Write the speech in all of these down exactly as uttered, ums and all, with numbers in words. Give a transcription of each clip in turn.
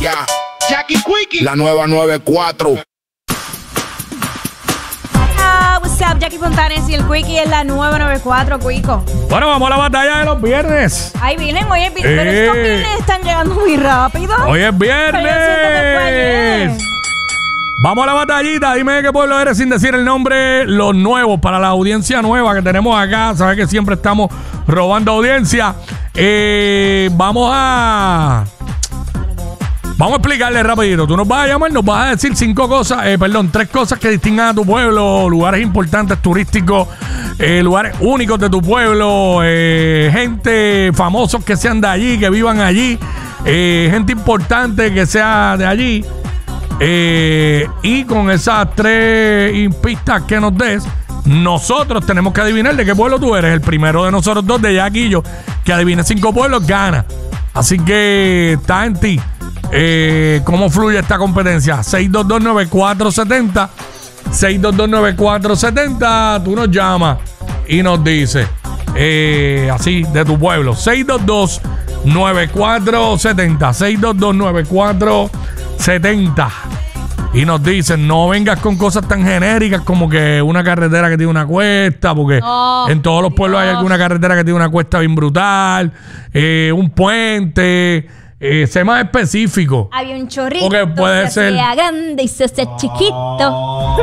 Ya, Jackie Quickie, la nueva noventa y cuatro. Ah, what's up, Jackie Fontanes y el Quickie en la nueva noventa y cuatro, Quico. Bueno, vamos a la batalla de los viernes. Ahí vienen, hoy es viernes, Eh. pero estos viernes están llegando muy rápido. Hoy es Pero yo siento que fue ayer. viernes. Vamos a la batallita. Dime de qué pueblo eres sin decir el nombre. Los nuevos, para la audiencia nueva que tenemos acá. Sabes que siempre estamos robando audiencia. Eh, vamos a... Vamos a explicarle rapidito. Tú nos vas a llamar, nos vas a decir cinco cosas, eh, perdón, tres cosas que distingan a tu pueblo, lugares importantes turísticos, eh, lugares únicos de tu pueblo, eh, gente famosos que sean de allí, que vivan allí, eh, gente importante que sea de allí. Eh, y con esas tres pistas que nos des, nosotros tenemos que adivinar de qué pueblo tú eres. El primero de nosotros dos, de Jackie y yo, que adivine cinco pueblos, gana. Así que está en ti. Eh, ¿Cómo fluye esta competencia? seis dos dos nueve cuatro siete cero seis dos dos nueve cuatro siete cero. Tú nos llamas y nos dices eh, así de tu pueblo. seis dos dos nueve cuatro siete cero seis dos dos nueve cuatro siete cero. Y nos dicen, no vengas con cosas tan genéricas como que una carretera que tiene una cuesta, porque Oh, en todos los pueblos hay Dios. alguna carretera que tiene una cuesta bien brutal, eh, un puente, eh, sé más específico. Había un chorrito Porque puede que ser- sea grande y se hace chiquito.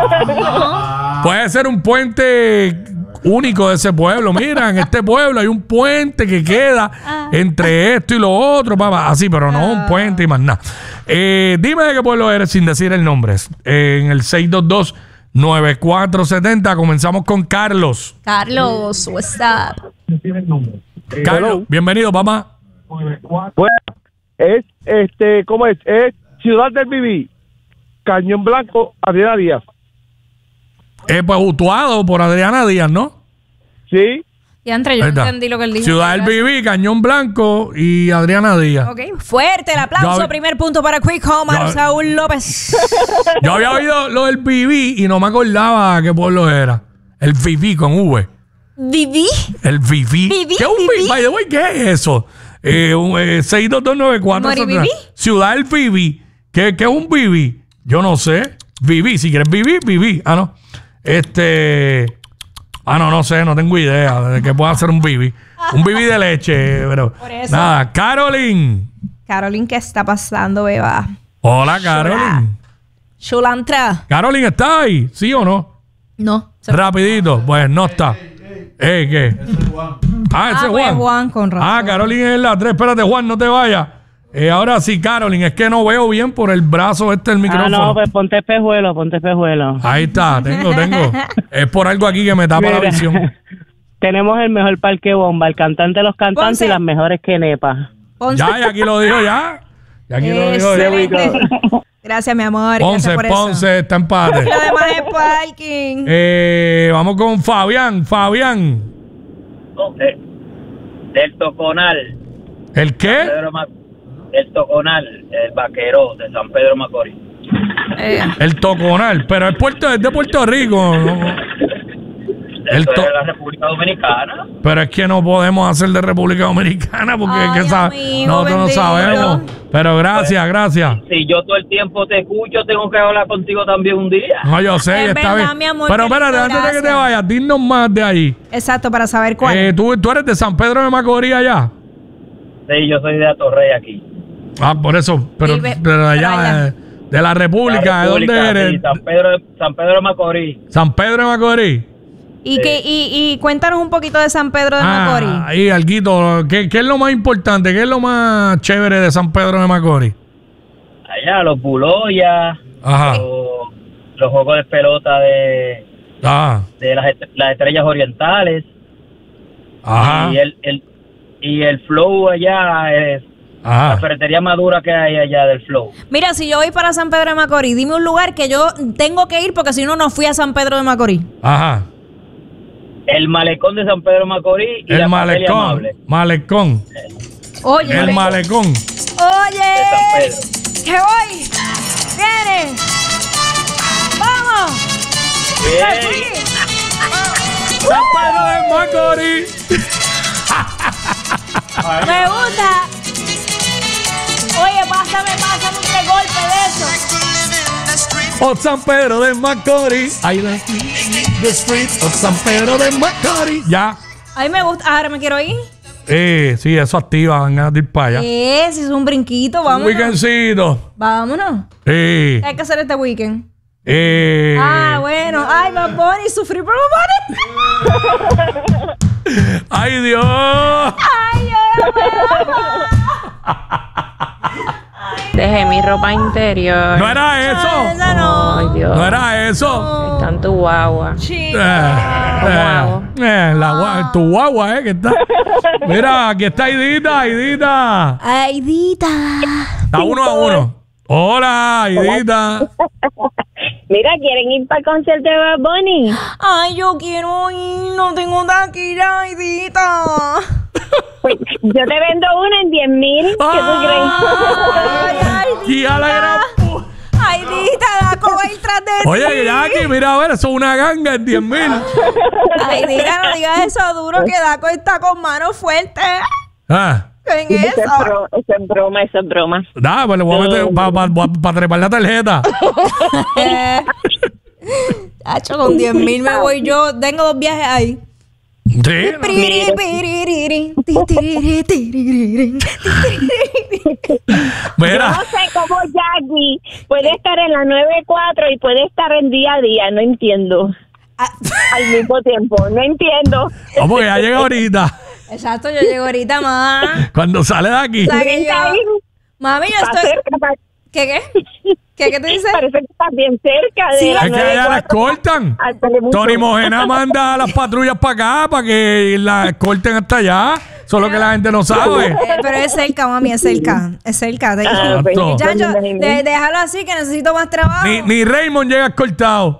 Puede ser un puente único de ese pueblo. Mira, en este pueblo hay un puente que queda entre esto y lo otro, papá. Así, pero no un puente y más nada. Eh, dime de qué pueblo eres sin decir el nombre. Eh, en el seis dos dos nueve cuatro siete cero comenzamos con Carlos. Carlos, what's up? Carlos, bienvenido, papá. Bueno, es, este, ¿cómo es? Es Ciudad del Viví, Cañón Blanco, Adriana Díaz. Eh, pues Utuado por Adriana Díaz, ¿no? ¿Sí? Y entre yo Ahí no está. entendí lo que él dijo. Ciudad del Viví, Cañón Blanco y Adriana Díaz. Ok, fuerte el aplauso. Yo- Primer punto para Quick Omar, Yo- Saúl López. Yo había oído lo del Viví y no me acordaba qué pueblo era. El Viví con V. Viví. El Viví. Viví, ¿Qué es un Viví. Viví? By the way, ¿qué es eso? Eh, un, eh, seis dos dos nueve cuatro ¿Moriviví? Ciudad del Viví. ¿Qué, ¿Qué es un Viví? Yo no sé. Viví. Si quieres vivir, viví. Ah, no. Este... Ah, no, no sé. No tengo idea de qué pueda ser un Viví. Un Viví de leche, pero... Por eso. Nada. Caroline. Caroline, ¿qué está pasando, beba? Hola, Caroline. Chulantra. Caroline, ¿está ahí? ¿Sí o no? No. Rapidito. Pues no está. Eh, ¿qué? Ah, ese Ah, es pues Juan. Juan, con razón. Ah, Caroline es la tres. Espérate, Juan, no te vayas. Eh, ahora sí, Caroline, es que no veo bien por el brazo este del Ah, micrófono. no, pues ponte espejuelo, ponte espejuelo. Ahí está, tengo, tengo. Es por algo aquí que me tapa la Mira, visión. tenemos el mejor parque bomba, el cantante de los cantantes Ponce. y las mejores quenepas. Ponce. Ya, y aquí lo dijo ya. Y aquí lo dijo ya. Excelente. Gracias, mi amor. Ponce, Gracias por eso. Ponce, está empate. Lo demás es parking. Eh, vamos con Fabián. Fabián. De- del Toconal, ¿El qué? Pedro Ma- el Toconal, el vaquero de San Pedro Macorís. Eh, El Toconal. Pero es, Puerto, es de Puerto Rico. ¿no? El Esto to- es de la República Dominicana. Pero es que no podemos hacer de República Dominicana porque es Ay, que sa- amigo, nosotros no bendito. sabemos. Pero gracias, gracias. Si yo todo el tiempo te escucho, tengo que hablar contigo también un día. No, yo sé, Es está verdad, bien. mi amor, Pero qué espérate, lindo, antes de que te gracias. vayas, dinos más de ahí. exacto, para saber cuál. Eh, ¿tú, tú eres de San Pedro de Macorís allá. Sí, yo soy de Atorrey aquí. Ah, por eso, pero, Vive- pero allá, pero allá. eh, de la República, La ¿de dónde República, eres? sí, San Pedro, San Pedro de Macorís. San Pedro de Macorís. y, que, y, y cuéntanos un poquito de San Pedro de Macorís. Ah, ahí, Alguito, ¿qué, ¿qué es lo más importante? ¿Qué es lo más chévere de San Pedro de Macorís? Allá, los buloyas, Ajá. los, los juegos de pelota de, Ah, de las, est- las estrellas orientales. ajá. Y el, el, y el flow allá es la Ajá. ferretería más dura que hay allá del flow. Mira, si yo voy para San Pedro de Macorís, dime un lugar que yo tengo que ir porque si no, no fui a San Pedro de Macorís. Ajá. El malecón de San Pedro de Macorís y El la Patelia malecón. Amable Malecón. Oye, El malecón. de San oye, Pedro. que voy. Viene. Vamos. Bien. Sí. San Pedro de Macorís. Me gusta. Oye, pásame, pásame. of San Pedro de Macorís. I love the street of San Pedro de Macorís. Ya. A mí me gusta. Ahora me quiero ir. Eh, sí, eso activa. Van a ir para allá. Eh, si es un brinquito, Un vámonos. weekendcito. Vámonos. Sí. Hay que hacer este weekend. Eh. Ah, bueno. Ay, Bad Bunny, sufrí por Bad Bunny. ¡Ay, Dios! Ay, yo Dejé mi ropa interior. No era eso. esa no. Ay, Dios. No era eso. Está en tu guagua. Eh, Chica. ¿Cómo eh, hago? eh, la gua- tu guagua, eh, que está. Mira, aquí está Aidita, Aidita. Aidita. Está uno a uno. Hola, Aidita. Mira, ¿quieren ir para el concierto de Bad Bunny? Ay, yo quiero ir. No tengo taquilla, Aidita. Pues yo te vendo una en diez mil. ¿Qué tú Ay, crees? Y a la gran pu- Aidita, la coba ir tras de ti. Oye, Jackie, mira a ver, eso es una ganga en diez mil. Aidita, no digas eso duro, que Daco está con manos fuertes. Ah. En Eso es, eso. bro- eso es broma, eso es broma. Da, pues le voy a meter para pa, pa, pa trepar la tarjeta. Eh, Hacho, con diez mil me voy yo. Tengo dos viajes ahí. Sí. Piriri, piriri, tiriri, tiriri, tiriri. Mira. No sé cómo Jackie puede estar en la nueve cuatro y puede estar en día a día, no entiendo. Ah, Al mismo tiempo, no entiendo. Vamos, que ya llega ahorita. exacto, yo llego ahorita más. Cuando sale de aquí. O sea, que Brinca ahí, yo, mami, yo está estoy. cerca, pa- ¿Qué qué? ¿Qué qué te dices? Parece que está bien cerca de Sí, la Es que allá la escoltan. al Telemundo. Tony Mojena manda a las patrullas para acá para que la escolten hasta allá. Solo que la gente no sabe. Eh, pero es cerca, mami, es cerca. Es cerca. Te Ah, pues, Exacto. Chacho, pues, me imaginé. de- déjalo así que necesito más trabajo. Ni, ni Raymond llega escoltado.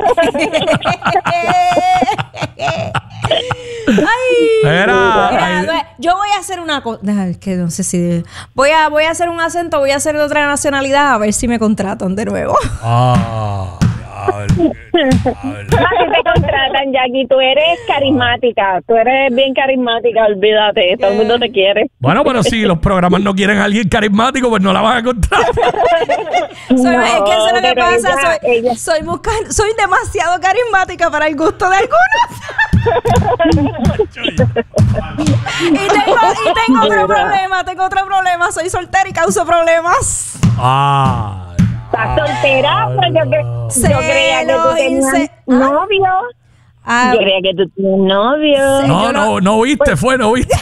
Ay. Era. Mira, ay, ve, yo voy a hacer una cosa. Que no sé si. Voy a, voy a hacer un acento, voy a hacer de otra nacionalidad a ver si me contratan de nuevo. Ah, diablo, diablo. Así te contratan, Jackie. Tú eres carismática. Tú eres bien carismática, olvídate. Todo el mundo te quiere. Bueno, pero si los programas no quieren a alguien carismático, pues no la van a encontrar. Soy- No, es que eso es lo que pero pasa. ella- soy, ella- soy, busca- soy demasiado carismática para el gusto de algunos. y, tengo, y tengo otro problema. Tengo otro problema. Soy soltera y causo problemas. Ah. Estás soltera, pero yo, cre- Se yo creía que lo tú tenías hice- novio. Ah, Yo creía que tú tenías novio. No, no, no viste, fue, no viste.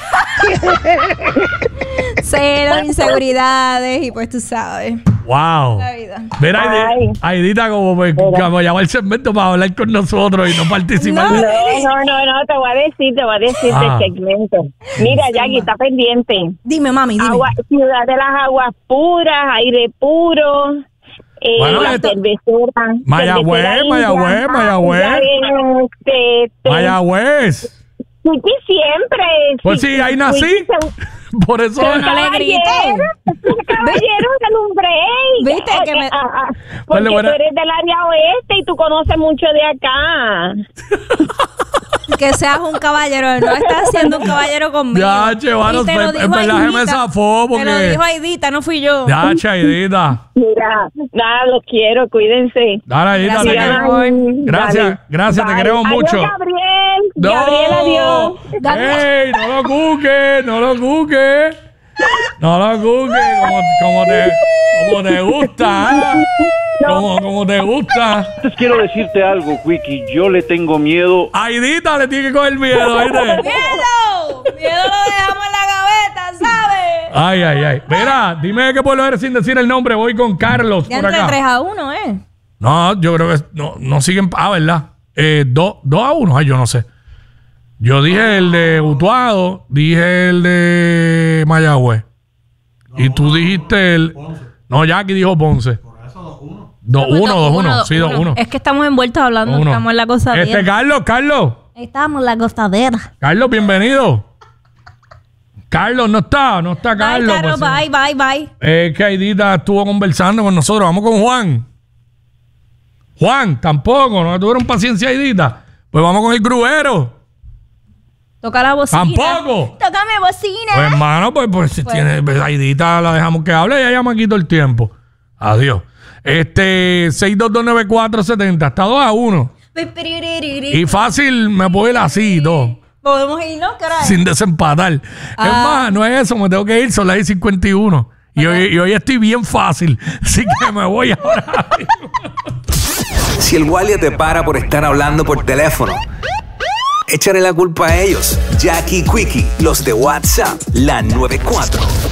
celos, inseguridades y pues tú sabes. Wow. La vida. Mira, Ay. Aidi- Aidita, como, pues, como llama el segmento para hablar con nosotros y no participar. No. No, no, no, no, te voy a decir, te voy a decir Ah. del segmento. Mira, Jackie, está pendiente. Dime, mami, dime. Agua, ciudad de las aguas puras, aire puro, eh, Bueno, la esto- cervecera. Mayagüez, cervecera Mayagüez, India, Mayagüez. ya viene, Este, este, Mayagüez. Chiqui siempre. Pues sí, ahí nací. Chiqui se- Por eso. Pero no le grité. Caballero, caballero, dale un break. ¿Viste? Eh, Que eh, me- ah, ah, Pues porque le tú voy a- eres del área oeste y tú conoces mucho de acá. Que seas un caballero. No estás siendo un caballero conmigo. Ya, che, bueno, Y te lo en dijo verdad se me Aidita. zafó Te lo porque- dijo Aidita, no fui yo. Ya, Chaidita. Mira, nada, los quiero, cuídense. Dale, Aidita, te Gracias, quiero. mi amor. Gracias, Dale. gracias, te Bye. queremos Adiós, mucho. Gabriel. No. Gabriel, adiós. ¡Ey! No lo cuques, no lo cuques. No lo cuques, como, como, te, como te gusta. ¿eh? Como, como te gusta. Entonces quiero decirte algo, Quickie. Yo le tengo miedo. Aidita le tiene que coger miedo, ¿viste? ¡Miedo! ¡Miedo lo dejamos en la gaveta, ¿sabes? Ay, ay, ay. Mira, dime de qué pueblo eres sin decir el nombre. Voy con Carlos Ya por entre tres acá. a uno, ¿eh? No, yo creo que no, no siguen. Ah, ¿verdad? Eh, dos a uno. Ay, yo no sé. Yo dije el de Utuado, dije el de Mayagüez. Y tú dijiste el. No, Jackie dijo Ponce. dos uno, dos uno. Sí, dos uno. Es que estamos envueltos hablando, Uno. estamos en la gozadera. Este, Carlos, Carlos. Estamos en la gozadera. Carlos, bienvenido. Carlos, no está, no está Carlos. Bye, Carlos, pues, bye, bye, bye. Es que Aidita estuvo conversando con nosotros. Vamos con Juan. Juan, tampoco, no tuvieron paciencia, Aidita. Pues vamos con el gruero. Toca la bocina. Tampoco. Tócame bocina. Pues hermano, pues, pues si Pues- tiene, pues, Aidita la dejamos que hable y ella me quito el tiempo. Adiós. Este, seis dos dos nueve cuatro siete cero. Está dos a uno. Y fácil me puedo ir así y todo. Podemos irnos, caray. Sin desempatar. Ah. Es más, no es eso, me tengo que ir, son las diez cincuenta y uno. Y hoy, y hoy estoy bien fácil. Así que me voy ahora. Si el guardia te para por estar hablando por teléfono, échale la culpa a ellos. Jackie Quickie, los de WhatsApp, la noventa y cuatro.